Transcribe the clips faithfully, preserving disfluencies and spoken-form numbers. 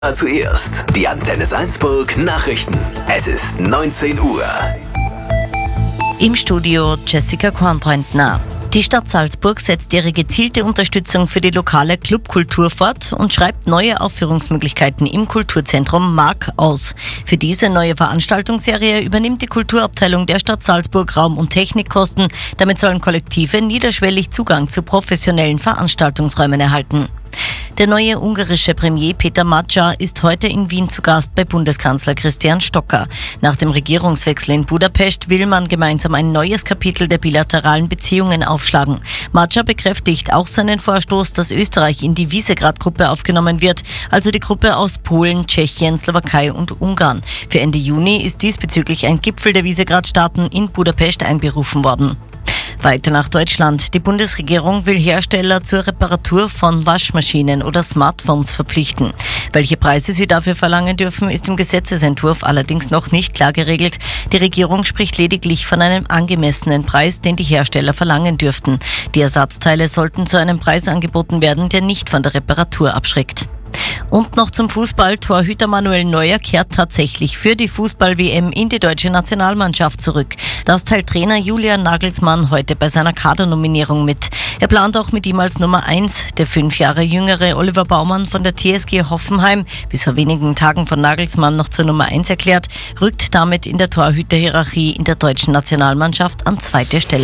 Zuerst die Antenne Salzburg Nachrichten. Es ist neunzehn Uhr. Im Studio Jessica Kornbrandner. Die Stadt Salzburg setzt ihre gezielte Unterstützung für die lokale Clubkultur fort und schreibt neue Aufführungsmöglichkeiten im Kulturzentrum Mark aus. Für diese neue Veranstaltungsserie übernimmt die Kulturabteilung der Stadt Salzburg Raum- und Technikkosten. Damit sollen Kollektive niederschwellig Zugang zu professionellen Veranstaltungsräumen erhalten. Der neue ungarische Premier Peter Magyar ist heute in Wien zu Gast bei Bundeskanzler Christian Stocker. Nach dem Regierungswechsel in Budapest will man gemeinsam ein neues Kapitel der bilateralen Beziehungen aufschlagen. Magyar bekräftigt auch seinen Vorstoß, dass Österreich in die Visegrad-Gruppe aufgenommen wird, also die Gruppe aus Polen, Tschechien, Slowakei und Ungarn. Für Ende Juni ist diesbezüglich ein Gipfel der Visegrad-Staaten in Budapest einberufen worden. Weiter nach Deutschland. Die Bundesregierung will Hersteller zur Reparatur von Waschmaschinen oder Smartphones verpflichten. Welche Preise sie dafür verlangen dürfen, ist im Gesetzesentwurf allerdings noch nicht klar geregelt. Die Regierung spricht lediglich von einem angemessenen Preis, den die Hersteller verlangen dürften. Die Ersatzteile sollten zu einem Preis angeboten werden, der nicht von der Reparatur abschreckt. Und noch zum Fußball. Torhüter Manuel Neuer kehrt tatsächlich für die Fußball-W M in die deutsche Nationalmannschaft zurück. Das teilt Trainer Julian Nagelsmann heute bei seiner Kadernominierung mit. Er plant auch mit ihm als Nummer eins. Der fünf Jahre jüngere Oliver Baumann von der T S G Hoffenheim, bis vor wenigen Tagen von Nagelsmann noch zur Nummer eins erklärt, rückt damit in der Torhüterhierarchie in der deutschen Nationalmannschaft an zweite Stelle.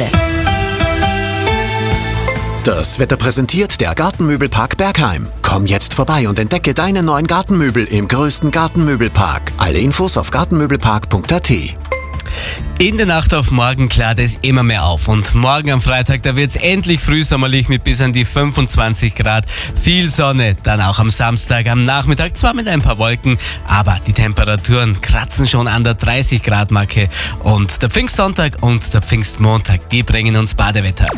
Das Wetter präsentiert der Gartenmöbelpark Bergheim. Komm jetzt vorbei und entdecke deine neuen Gartenmöbel im größten Gartenmöbelpark. Alle Infos auf gartenmöbelpark punkt a t. In der Nacht auf morgen klart es immer mehr auf und morgen am Freitag, da wird es endlich frühsommerlich mit bis an die fünfundzwanzig Grad. Viel Sonne, dann auch am Samstag am Nachmittag, zwar mit ein paar Wolken, aber die Temperaturen kratzen schon an der dreißig Grad Marke. Und der Pfingstsonntag und der Pfingstmontag, die bringen uns Badewetter.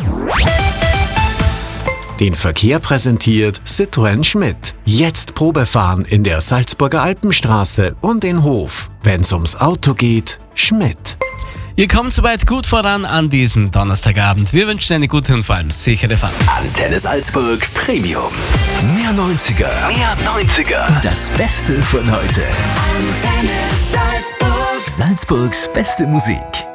Den Verkehr präsentiert Citroën Schmidt. Jetzt Probefahren in der Salzburger Alpenstraße und in Hof. Wenn's ums Auto geht, Schmidt. Ihr kommt soweit gut voran an diesem Donnerstagabend. Wir wünschen eine gute und vor allem sichere Fahrt. Antenne Salzburg Premium. Mehr neunziger. Mehr neunziger. Das Beste von heute. Antenne Salzburg. Salzburgs beste Musik.